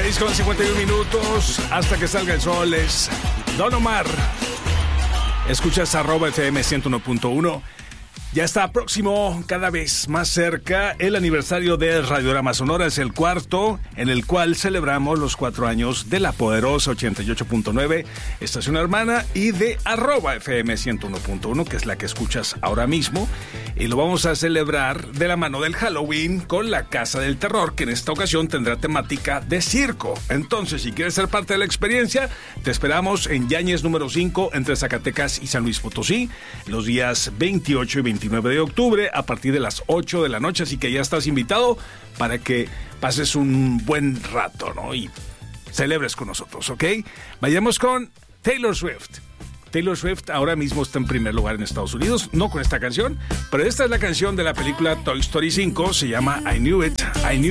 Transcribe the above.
6:51 hasta que salga el sol. Es Don Omar. Escuchas @FM 101.1. Ya está próximo, cada vez más cerca, el aniversario de Radiorama Sonora. Es el cuarto, en el cual celebramos los 4 años de la poderosa 88.9, estación hermana, y de @FM 101.1, que es la que escuchas ahora mismo. Y lo vamos a celebrar de la mano del Halloween con la Casa del Terror, que en esta ocasión tendrá temática de circo. Entonces, si quieres ser parte de la experiencia, te esperamos en Yáñez número 5, entre Zacatecas y San Luis Potosí, los días 28 y 29 de octubre, a partir de las 8 de la noche. Así que ya estás invitado para que pases un buen rato, ¿no? Y celebres con nosotros, ¿ok? Vayamos con Taylor Swift. Taylor Swift ahora mismo está en primer lugar en Estados Unidos, no con esta canción, pero esta es la canción de la película Toy Story 5, se llama I Knew It, I Knew